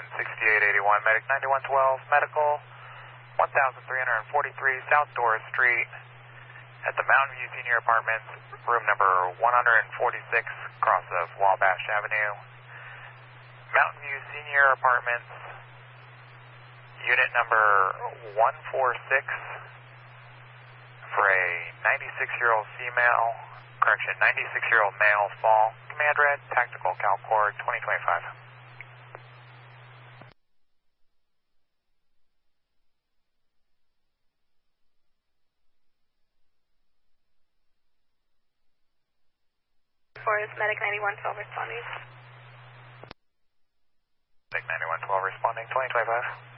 6881, Medic 9112, Medical, 1343 South Doris Street, at the Mountain View Senior Apartments, room number 146, cross of Wabash Avenue. Mountain View Senior Apartments, unit number 146, for a 96-year-old female, 96-year-old male fall. Command red, tactical CalCord 2025. Forest Medic 9112 responding. Medic 9112 responding 2025.